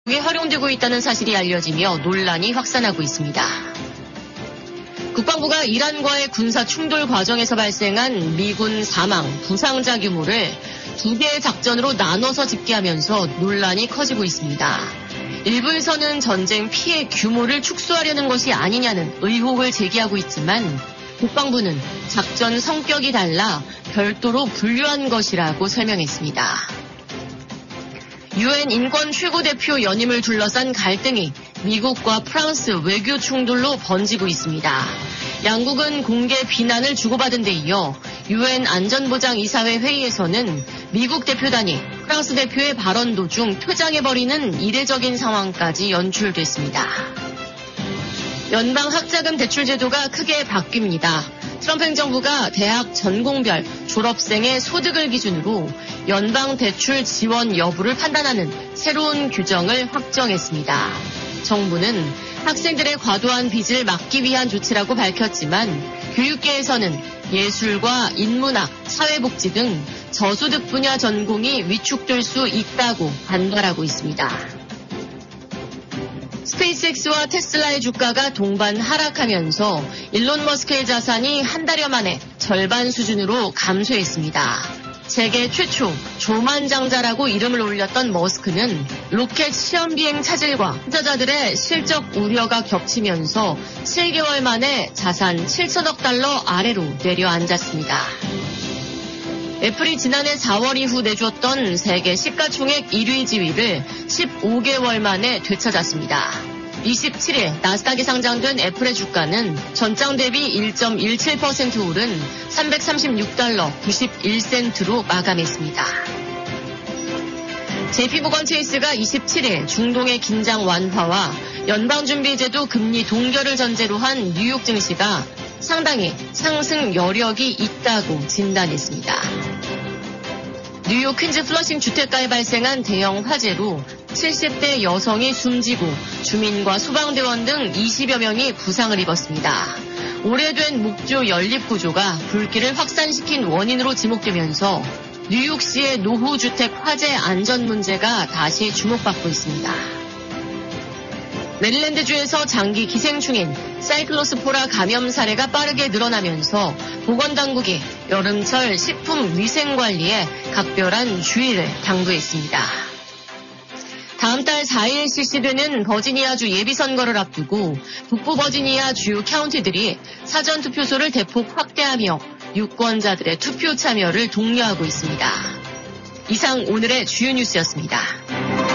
에 활용되고 있다는 사실이 알려지며 논란이 확산하고 있습니다. 국방부가 이란과의 군사 충돌 과정에서 발생한 미군 사망, 부상자 규모를 2개의 작전으로 나눠서 집계하면서 논란이 커지고 있습니다. 일부에서는 전쟁 피해 규모를 축소하려는 것이 아니냐는 의혹을 제기하고 있지만 국방부는 작전 성격이 달라 별도로 분류한 것이라고 설명했습니다. UN 인권 최고대표 연임을 둘러싼 갈등이 미국과 프랑스 외교 충돌로 번지고 있습니다. 양국은 공개 비난을 주고받은 데 이어 UN 안전보장이사회 회의에서는 미국 대표단이 프랑스 대표의 발언 도중 퇴장해버리는 이례적인 상황까지 연출됐습니다. 연방학자금 대출 제도가 크게 바뀝니다. 트럼프 행정부가 대학 전공별 졸업생의 소득을 기준으로 연방 대출 지원 여부를 판단하는 새로운 규정을 확정했습니다. 정부는 학생들의 과도한 빚을 막기 위한 조치라고 밝혔지만 교육계에서는 예술과 인문학, 사회복지 등 저소득 분야 전공이 위축될 수 있다고 반발하고 있습니다. 스페이스X와 테슬라의 주가가 동반 하락하면서 일론 머스크의 자산이 한 달여 만에 절반 수준으로 감소했습니다. 세계 최초 조만장자라고 이름을 올렸던 머스크는 로켓 시험비행 차질과 투자자들의 실적 우려가 겹치면서 7개월 만에 자산 7천억 달러 아래로 내려앉았습니다. 애플이 지난해 4월 이후 내줬던 세계 시가총액 1위 지위를 15개월 만에 되찾았습니다. 27일 나스닥에 상장된 애플의 주가는 전장 대비 1.17% 오른 336달러 91센트로 마감했습니다. JP모건 체이스가 27일 중동의 긴장 완화와 연방준비제도 금리 동결을 전제로 한 뉴욕 증시가 상당히 상승 여력이 있다고 진단했습니다. 뉴욕 퀸즈 플러싱 주택가에 발생한 대형 화재로 70대 여성이 숨지고 주민과 소방대원 등 20여 명이 부상을 입었습니다. 오래된 목조 연립 구조가 불길을 확산시킨 원인으로 지목되면서 뉴욕시의 노후주택 화재 안전 문제가 다시 주목받고 있습니다. 메릴랜드주에서 장기 기생충인 사이클로스포라 감염 사례가 빠르게 늘어나면서 보건당국이 여름철 식품 위생관리에 각별한 주의를 당부했습니다. 다음 달 4일 실시되는 버지니아주 예비선거를 앞두고 북부 버지니아 주요 카운티들이 사전투표소를 대폭 확대하며 유권자들의 투표 참여를 독려하고 있습니다. 이상 오늘의 주요 뉴스였습니다.